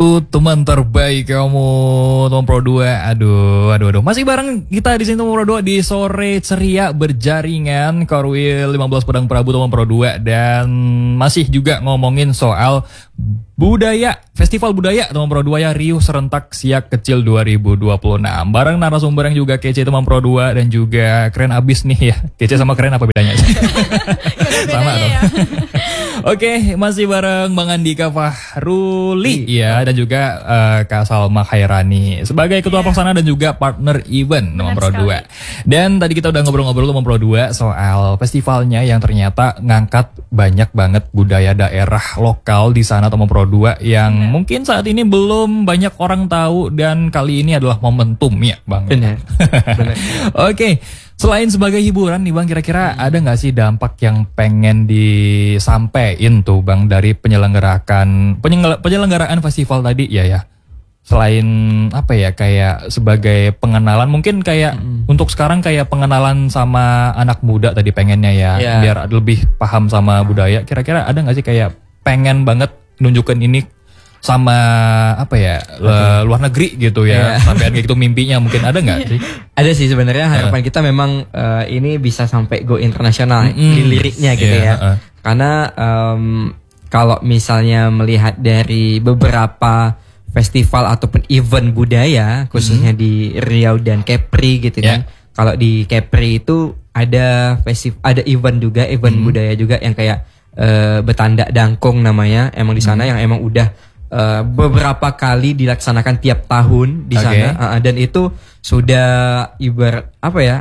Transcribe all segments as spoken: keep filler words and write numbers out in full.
Uh, teman terbaik kamu, teman Pro dua. Aduh, aduh, aduh. Masih bareng kita di sini teman Pro dua di sore ceria berjaringan Korwil lima belas Pedang Prabu teman Pro dua, dan masih juga ngomongin soal budaya, festival budaya teman Pro dua ya, Riuh Serentak Siak Kecil dua ribu dua puluh enam. Bareng narasumber yang juga kece teman Pro dua dan juga keren abis nih ya. Kece sama keren apa bedanya? Sama dong. Ya. Oke, masih bareng Bang Andika Fahruli ya, dan juga uh, Kak Salma Khairani sebagai ketua pelaksana dan juga partner event teman Pro dua. Dan tadi kita udah ngobrol-ngobrol teman Pro dua soal festivalnya yang ternyata ngangkat banyak banget budaya daerah lokal di sana teman Pro dua yang benar. Mungkin saat ini belum banyak orang tahu, dan kali ini adalah momentum ya Bang. Benar. Benar. Oke. Selain sebagai hiburan nih Bang, kira-kira ada nggak sih dampak yang pengen disampaikan tuh Bang dari penyelenggarakan penyelenggaraan festival tadi ya ya? Selain apa ya, kayak sebagai pengenalan, mungkin kayak mm. untuk sekarang kayak pengenalan sama anak muda tadi pengennya ya, yeah. biar lebih paham sama budaya. Kira-kira ada nggak sih kayak pengen banget nunjukin ini sama apa ya, okay. luar negeri gitu ya, yeah. sampai kayak gitu mimpinya mungkin ada nggak sih? Ada sih sebenarnya, harapan uh. kita memang uh, ini bisa sampai go internasional mm -hmm. di liriknya gitu yeah, ya, uh. karena um, kalau misalnya melihat dari beberapa festival ataupun event budaya khususnya mm -hmm. di Riau dan Kepri gitu yeah. kan, kalau di Kepri itu ada festival, ada event juga, event mm -hmm. budaya juga yang kayak uh, Betanda Dangkong namanya, emang di sana mm -hmm. yang emang udah Uh, beberapa kali dilaksanakan tiap tahun di okay. sana, uh, dan itu sudah ibarat apa ya,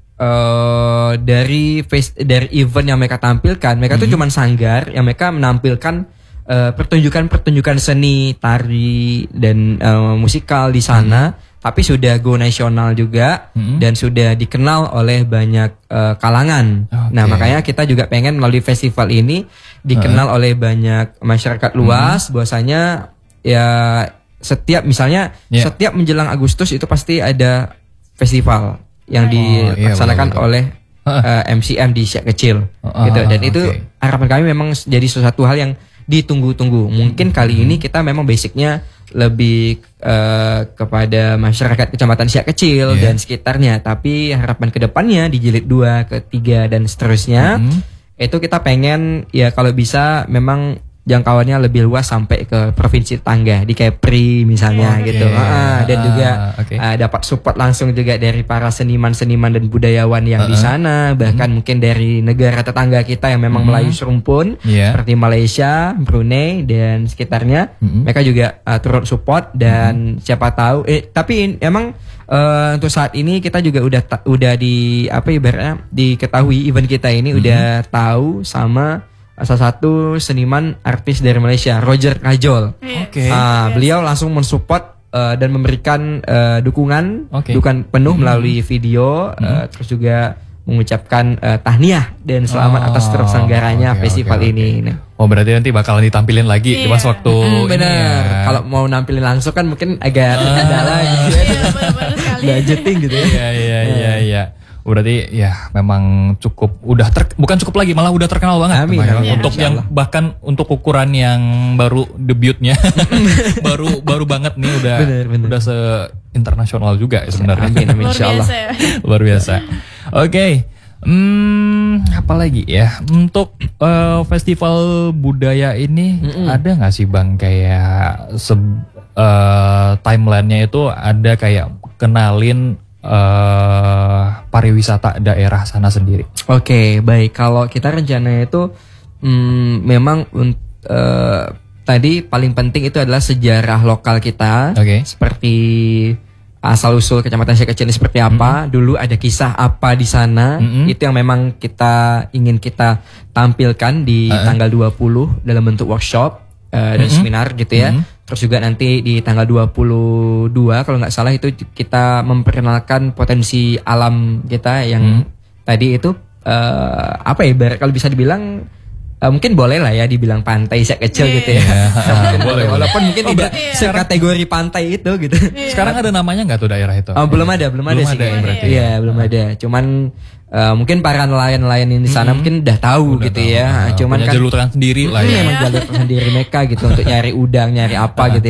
uh, dari face, dari event yang mereka tampilkan, mereka mm-hmm. tuh cuman sanggar yang mereka menampilkan uh, pertunjukan-pertunjukan seni, tari dan uh, musikal di sana, mm-hmm. tapi sudah go nasional juga mm-hmm. dan sudah dikenal oleh banyak uh, kalangan. Okay. Nah makanya kita juga pengen melalui festival ini dikenal uh. oleh banyak masyarakat luas, hmm. bahwasanya ya setiap misalnya yeah. setiap menjelang Agustus itu pasti ada festival yang oh, dilaksanakan iya, oleh uh, M C M di Siak Kecil, uh, gitu. Dan uh, itu okay. harapan kami memang jadi sesuatu hal yang ditunggu-tunggu. Mungkin hmm. kali ini kita memang basicnya lebih uh, kepada masyarakat Kecamatan Siak Kecil yeah. dan sekitarnya, tapi harapan kedepannya di jilid dua, ketiga dan seterusnya hmm. itu kita pengen ya kalau bisa memang jangkauannya lebih luas sampai ke provinsi tetangga di Kepri misalnya okay. gitu, ah, dan juga okay. uh, dapat support langsung juga dari para seniman-seniman dan budayawan yang uh-uh. di sana, bahkan uh-huh. mungkin dari negara tetangga kita yang memang uh-huh. Melayu serumpun yeah. seperti Malaysia, Brunei dan sekitarnya, uh-huh. mereka juga uh, turut support, dan uh-huh. siapa tahu eh tapi emang Uh, untuk saat ini kita juga udah ta- udah di apa ibaratnya diketahui event kita ini mm-hmm. udah tahu sama salah satu seniman artis dari Malaysia, Roger Kajol. Oke. Okay. Uh, beliau langsung mensupport uh, dan memberikan uh, dukungan okay. dukungan penuh mm-hmm. melalui video, mm-hmm. uh, terus juga mengucapkan uh, tahniah dan selamat oh, atas terselenggaranya okay, festival okay, okay. ini. Oh berarti nanti bakalan ditampilin lagi yeah. pas waktu mm, benar. Ya. Kalau mau nampilin langsung kan mungkin agak terkendala gitu ya. Budgeting gitu ya. Iya iya iya iya. Berarti ya memang cukup udah ter, bukan cukup lagi, malah udah terkenal banget. Amin, amin, untuk ya, yang bahkan untuk ukuran yang baru debutnya baru baru banget nih udah bener, bener. udah se internasional juga sebenarnya. Amin, amin, insyaallah. Luar biasa. Oke. Okay. Hmm, apa lagi ya untuk uh, festival budaya ini mm-mm. ada nggak sih Bang kayak se uh, timelinenya itu ada kayak kenalin Uh, pariwisata daerah sana sendiri. Oke, okay, baik. Kalau kita rencananya itu mm, memang uh, tadi paling penting itu adalah sejarah lokal kita. Okay. Seperti asal usul Kecamatan Siak Kecil ini seperti apa. Mm-hmm. Dulu ada kisah apa di sana. Mm-hmm. Itu yang memang kita ingin kita tampilkan di uh-uh. tanggal dua puluh dalam bentuk workshop uh, dan mm-hmm. seminar gitu ya. Mm-hmm. Terus juga nanti di tanggal dua puluh dua kalau nggak salah itu kita memperkenalkan potensi alam kita yang hmm. tadi itu uh, apa ya, kalau bisa dibilang uh, mungkin boleh lah ya dibilang pantai Siak Kecil yeah. gitu ya. Yeah. boleh, walaupun mungkin oh, tidak yeah. sekategori pantai itu gitu. Yeah. Sekarang ada namanya nggak tuh daerah itu? Oh, belum ada, belum, belum ada, ada sih. Ya, berarti. Iya, ya. belum ada. Cuman Uh, mungkin para nelayan-nelayan di sana hmm. mungkin udah tahu udah gitu tahu. ya. Nah, cuman punya kan jalur sendiri lah ya. Memang jalur sendiri mereka gitu untuk nyari udang, nyari apa gitu ya.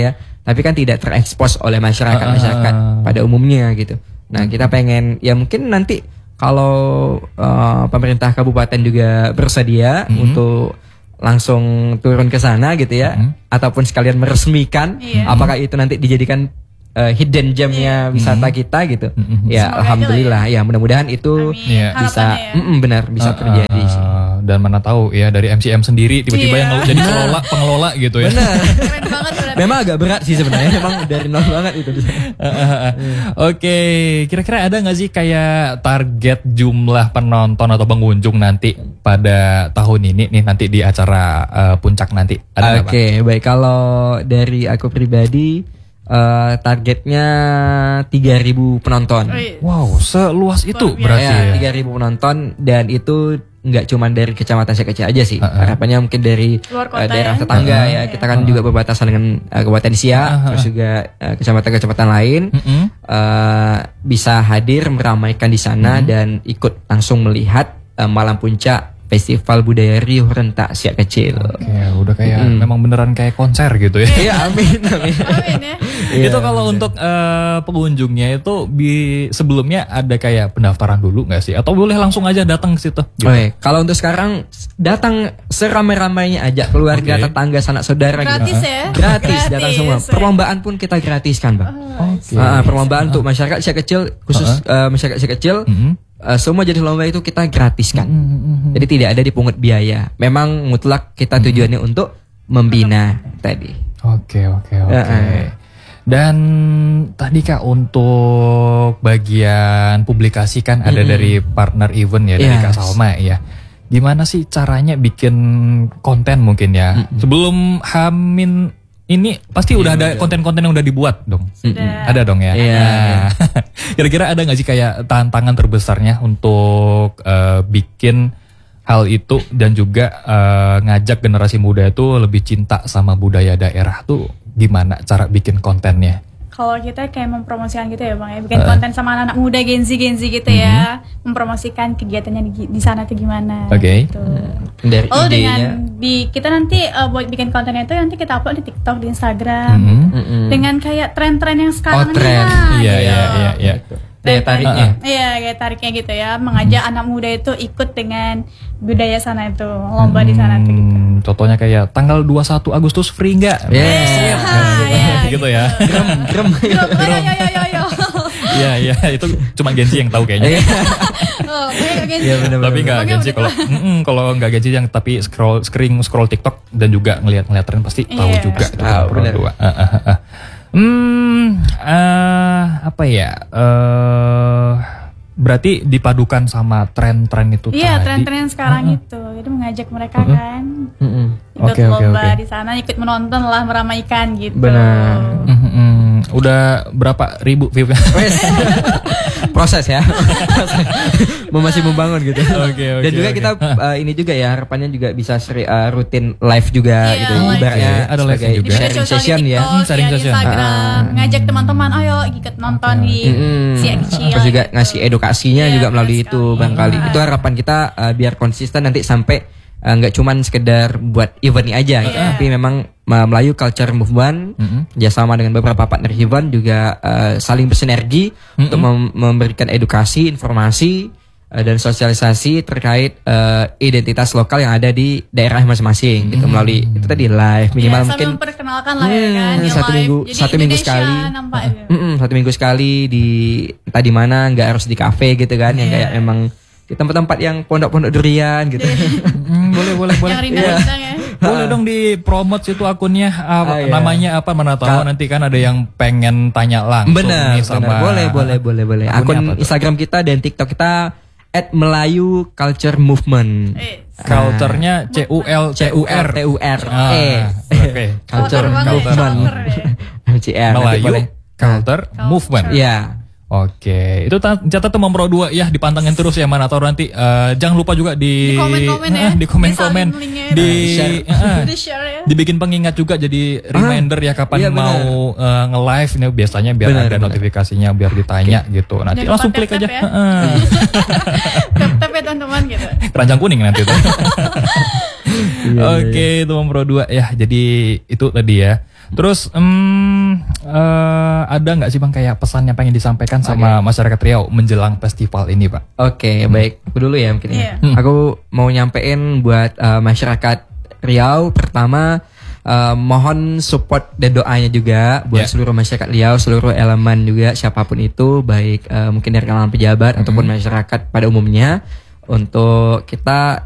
tapi kan tidak terekspos oleh masyarakat masyarakat uh. pada umumnya gitu. Nah kita pengen ya mungkin nanti kalau uh, pemerintah kabupaten juga bersedia mm-hmm. untuk langsung turun ke sana gitu ya, mm-hmm. ataupun sekalian meresmikan, yeah. apakah itu nanti dijadikan Uh, hidden gemnya yeah. wisata mm-hmm. kita gitu, mm-hmm. ya semoga alhamdulillah ya, ya mudah-mudahan itu yeah. bisa ya. mm, benar bisa uh, terjadi uh, sih. Dan mana tahu ya dari M C M sendiri tiba-tiba yeah. yang jadi pengelola pengelola gitu ya. Benar. Memang agak berat sih sebenarnya, memang dari nol banget itu. uh, uh, uh. Oke, okay. Kira-kira ada nggak sih kayak target jumlah penonton atau pengunjung nanti pada tahun ini nih nanti di acara uh, puncak nanti? Oke, okay, baik, kalau dari aku pribadi Uh, targetnya tiga ribu penonton. Wow, seluas itu berarti ya, tiga ribu penonton, dan itu nggak cuma dari kecamatan Siak Kecil aja sih. Uh-uh. Harapannya mungkin dari uh, daerah ya? tetangga uh-uh. ya. Kita kan uh-uh. juga berbatasan dengan uh, Kabupaten Siak, uh-uh. terus juga uh, kecamatan-kecamatan lain uh-uh. uh, bisa hadir meramaikan di sana uh-uh. dan ikut langsung melihat uh, Malam Puncak Festival Budaya Riuh Rentak Siak Kecil. Oke, udah kayak mm. memang beneran kayak konser gitu ya. Iya, amin, amin. Amin ya. Itu kalau untuk uh, pengunjungnya itu bi sebelumnya ada kayak pendaftaran dulu nggak sih? Atau boleh langsung aja datang ke situ? Gitu? Oke, kalau untuk sekarang datang seramai-ramainya aja, keluarga, okay. tetangga, sanak saudara. Gratis gitu. ya? Gratis, Gratis datang semua. Perlombaan pun kita gratiskan, Bang. Oh, okay. uh, perlombaan untuk masyarakat Siak Kecil, khusus uh-huh. uh, masyarakat Siak Kecil. Mm-hmm. Uh, semua jenis lomba itu kita gratiskan, mm-hmm. jadi tidak ada dipungut biaya. Memang mutlak kita tujuannya mm-hmm. untuk membina mm-hmm. tadi. Oke oke oke. Dan tadi Kak untuk bagian publikasi kan mm-hmm. ada dari partner event ya, dari yes. Kak Salma ya. Gimana sih caranya bikin konten mungkin ya? Mm-hmm. Sebelum Hamin ini pasti udah ada konten-konten yang udah dibuat dong. Sudah. Ada dong ya. Yeah. Kira-kira ada nggak sih kayak tantangan terbesarnya untuk uh, bikin hal itu dan juga uh, ngajak generasi muda itu lebih cinta sama budaya daerah tuh gimana cara bikin kontennya? Kalau kita kayak mempromosikan gitu ya Bang ya, bikin uh. konten sama anak-anak muda Gen Z Gen Z gitu mm-hmm. ya, mempromosikan kegiatannya di, di sana tuh gimana. Oke. Okay. Gitu. Dari oh idenya. dengan di kita nanti uh, buat bikin kontennya itu nanti kita upload di TikTok, di Instagram, mm-hmm. dengan kayak tren-tren yang sekarang oh, tren. Nah, iya, gitu. iya iya iya. Daya tariknya. Uh-uh. Iya, daya tariknya gitu ya, mengajak hmm. anak muda itu ikut dengan budaya sana itu, lomba hmm, di sana tuh gitu. Contohnya kayak tanggal dua puluh satu Agustus free enggak? Yeah. Yeah. Gitu ya. Grem, grem. Yo yo yo yo. Iya, iya, itu cuma Gen Z yang tahu kayaknya. Oh, Gen Z. Ya, bener, tapi enggak Gen Z kalau kalau enggak Gen Z yang tapi scroll screen scroll TikTok dan juga ngelihat-ngelihat tren pasti tahu yeah. juga itu tahu benar. Dua. Uh, uh, uh. Hmm, uh, apa ya? Uh, berarti dipadukan sama tren-tren itu tadi. Iya, tren-tren yang sekarang uh-uh. itu. Itu mengajak mereka uh-uh. kan. Uh-uh. Ikut okay, lomba okay, okay. di sana, ikut menonton lah, meramaikan gitu. Benar. Uh-uh. Udah berapa ribu view? Proses ya. Masih membangun gitu. Okay, okay, dan juga okay. kita uh, ini juga ya, harapannya juga bisa seri, uh, rutin live juga yeah, gitu. Live. Ibaratnya okay. ada live juga. Sharing session ya. Hmm, sharing session. Instagram, uh, ngajak teman-teman ayo ikut nonton okay. di mm, Siak Kecil. Terus juga gitu. ngasih edukasinya yeah, juga melalui itu barangkali. Ah. Itu harapan kita uh, biar konsisten nanti sampai nggak uh, cuman sekedar buat event ini aja, yeah. gitu, tapi memang uh, Melayu Culture Movement mm-hmm. kerjasama dengan beberapa partner event juga uh, saling bersinergi mm-hmm. untuk mem- memberikan edukasi, informasi uh, dan sosialisasi terkait uh, identitas lokal yang ada di daerah masing-masing, mm-hmm. gitu melalui itu tadi live minimal yeah, mungkin memperkenalkan lah ya kan, hmm, satu live. minggu Jadi satu Indonesia minggu sekali, nampak, mm-hmm, satu minggu sekali di entah di mana, nggak harus di kafe gitu kan, yeah. yang kayak memang di tempat-tempat yang pondok-pondok durian gitu. hmm, boleh boleh boleh. Yang rindu ya. Boleh dong di promote situ akunnya uh, ah, iya. namanya apa, mana tahu Kal- nanti kan ada yang pengen tanya langsung bener, nih sama. Bener. Boleh boleh boleh boleh. Akun Instagram kita dan TikTok kita at Melayu Culture Movement. Eh. Culture-nya C U L C U R T U R E. Oke. Culture Movement. C R Melayu Culture Movement. Iya. Oke, itu catat tuh Mempro dua ya, dipantengin terus ya, mana tahu nanti uh, jangan lupa juga di, di komen-komen ya, uh, di komen-komen, di, di, uh, di share ya, dibikin pengingat juga jadi reminder ah, ya kapan iya, mau uh, nge-live ini biasanya biar bener, ada bener. notifikasinya biar ditanya okay. gitu. Nanti jangan langsung klik aja. Ya. Tap-tap ya teman-teman gitu. Keranjang kuning nanti tuh. Oke, okay, teman Pro dua ya. Jadi itu tadi ya. Terus um, uh, ada nggak sih Bang kayak pesan yang pengen disampaikan sama okay. masyarakat Riau menjelang festival ini Pak? Oke, okay, hmm. baik. Aku dulu ya mungkin yeah. ya. Hmm. Aku mau nyampein buat uh, masyarakat Riau pertama uh, mohon support dan doanya juga buat yeah. seluruh masyarakat Riau, seluruh elemen juga siapapun itu, baik uh, mungkin dari kalangan pejabat hmm. ataupun masyarakat pada umumnya, untuk kita